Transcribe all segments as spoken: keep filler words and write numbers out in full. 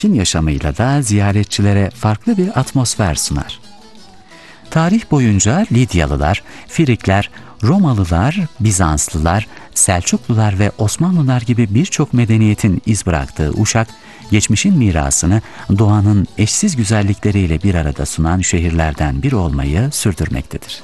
Çin yaşamıyla da ziyaretçilere farklı bir atmosfer sunar. Tarih boyunca Lidyalılar, Frikler, Romalılar, Bizanslılar, Selçuklular ve Osmanlılar gibi birçok medeniyetin iz bıraktığı Uşak, geçmişin mirasını doğanın eşsiz güzellikleriyle bir arada sunan şehirlerden biri olmayı sürdürmektedir.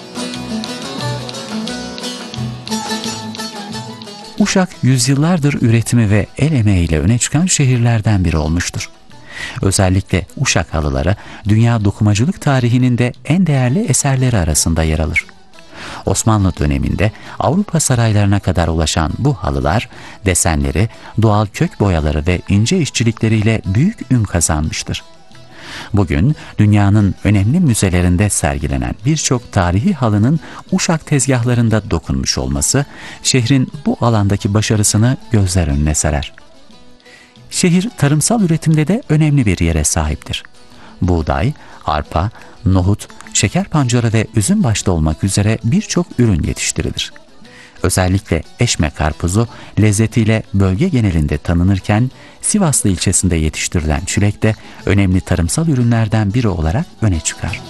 Uşak, yüzyıllardır üretimi ve el emeğiyle öne çıkan şehirlerden biri olmuştur. Özellikle Uşak halıları, dünya dokumacılık tarihinin de en değerli eserleri arasında yer alır. Osmanlı döneminde Avrupa saraylarına kadar ulaşan bu halılar, desenleri, doğal kök boyaları ve ince işçilikleriyle büyük ün kazanmıştır. Bugün dünyanın önemli müzelerinde sergilenen birçok tarihi halının Uşak tezgahlarında dokunmuş olması, şehrin bu alandaki başarısını gözler önüne serer. Şehir tarımsal üretimde de önemli bir yere sahiptir. Buğday, arpa, nohut, şeker pancarı ve üzüm başta olmak üzere birçok ürün yetiştirilir. Özellikle Eşme karpuzu lezzetiyle bölge genelinde tanınırken Sivaslı ilçesinde yetiştirilen çilek de önemli tarımsal ürünlerden biri olarak öne çıkar.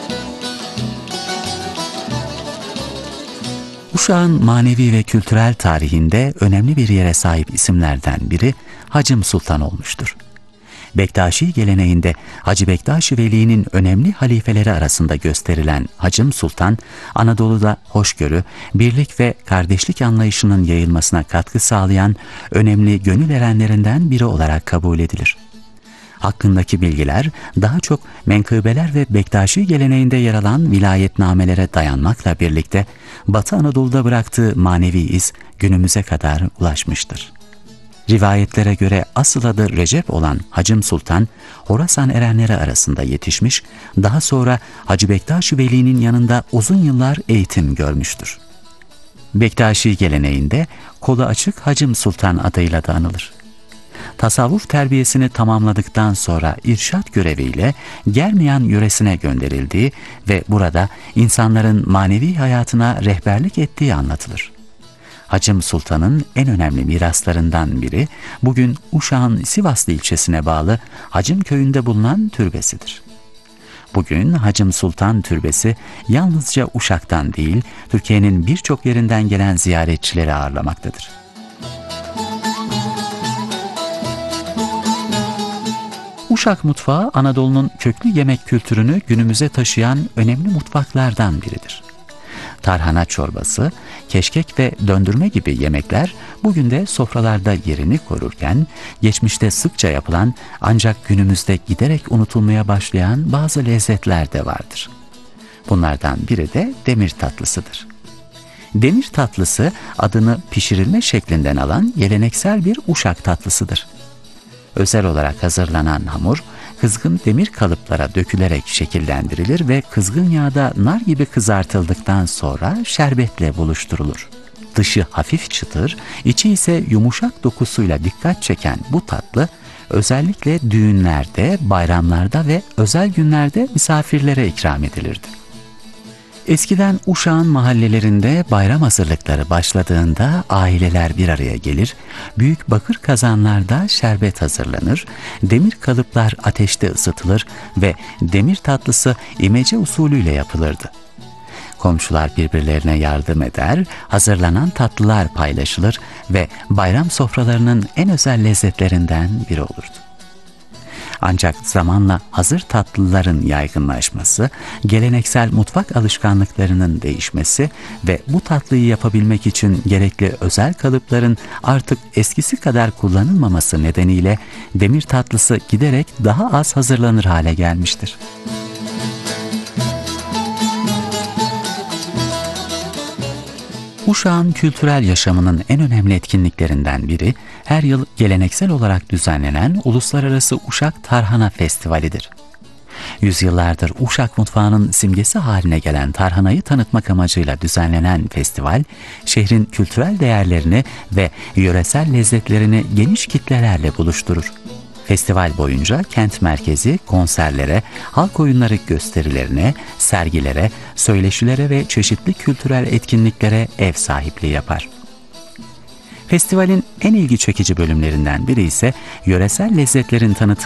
Uşak'ın manevi ve kültürel tarihinde önemli bir yere sahip isimlerden biri Hacım Sultan olmuştur. Bektaşi geleneğinde Hacı Bektaş Veli'nin önemli halifeleri arasında gösterilen Hacım Sultan, Anadolu'da hoşgörü, birlik ve kardeşlik anlayışının yayılmasına katkı sağlayan önemli gönül erenlerinden biri olarak kabul edilir. Hakkındaki bilgiler daha çok menkıbeler ve Bektaşi geleneğinde yer alan vilayetnamelere dayanmakla birlikte Batı Anadolu'da bıraktığı manevi iz günümüze kadar ulaşmıştır. Rivayetlere göre asıl adı Recep olan Hacım Sultan, Horasan erenleri arasında yetişmiş, daha sonra Hacı Bektaş Veli'nin yanında uzun yıllar eğitim görmüştür. Bektaşi geleneğinde kolu açık Hacım Sultan adıyla da anılır. Tasavvuf terbiyesini tamamladıktan sonra irşat göreviyle Germiyan yöresine gönderildiği ve burada insanların manevi hayatına rehberlik ettiği anlatılır. Hacım Sultan'ın en önemli miraslarından biri bugün Uşak'ın Sivaslı ilçesine bağlı Hacım köyünde bulunan türbesidir. Bugün Hacım Sultan Türbesi yalnızca Uşak'tan değil, Türkiye'nin birçok yerinden gelen ziyaretçileri ağırlamaktadır. Uşak mutfağı Anadolu'nun köklü yemek kültürünü günümüze taşıyan önemli mutfaklardan biridir. Tarhana çorbası, keşkek ve döndürme gibi yemekler bugün de sofralarda yerini korurken, geçmişte sıkça yapılan ancak günümüzde giderek unutulmaya başlayan bazı lezzetler de vardır. Bunlardan biri de demir tatlısıdır. Demir tatlısı adını pişirilme şeklinden alan geleneksel bir Uşak tatlısıdır. Özel olarak hazırlanan hamur, kızgın demir kalıplara dökülerek şekillendirilir ve kızgın yağda nar gibi kızartıldıktan sonra şerbetle buluşturulur. Dışı hafif çıtır, içi ise yumuşak dokusuyla dikkat çeken bu tatlı, özellikle düğünlerde, bayramlarda ve özel günlerde misafirlere ikram edilirdi. Eskiden Uşak'ın mahallelerinde bayram hazırlıkları başladığında aileler bir araya gelir, büyük bakır kazanlarda şerbet hazırlanır, demir kalıplar ateşte ısıtılır ve demir tatlısı imece usulüyle yapılırdı. Komşular birbirlerine yardım eder, hazırlanan tatlılar paylaşılır ve bayram sofralarının en özel lezzetlerinden biri olurdu. Ancak zamanla hazır tatlıların yaygınlaşması, geleneksel mutfak alışkanlıklarının değişmesi ve bu tatlıyı yapabilmek için gerekli özel kalıpların artık eskisi kadar kullanılmaması nedeniyle demir tatlısı giderek daha az hazırlanır hale gelmiştir. Uşak'ın kültürel yaşamının en önemli etkinliklerinden biri, her yıl geleneksel olarak düzenlenen Uluslararası Uşak Tarhana Festivali'dir. Yüzyıllardır Uşak mutfağının simgesi haline gelen tarhanayı tanıtmak amacıyla düzenlenen festival, şehrin kültürel değerlerini ve yöresel lezzetlerini geniş kitlelerle buluşturur. Festival boyunca kent merkezi konserlere, halk oyunları gösterilerine, sergilere, söyleşilere ve çeşitli kültürel etkinliklere ev sahipliği yapar. Festivalin en ilgi çekici bölümlerinden biri ise yöresel lezzetlerin tanıtımı